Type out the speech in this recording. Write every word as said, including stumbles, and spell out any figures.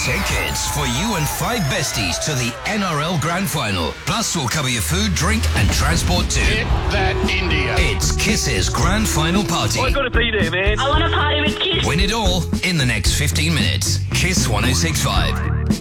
Tickets for you and five besties to the N R L Grand Final. Plus, we'll cover your food, drink and transport too. Hit that India. It's Kiss's Grand Final Party. I gotta be there, man. I want to party with Kiss. Win it all in the next fifteen minutes. Kiss one oh six point five.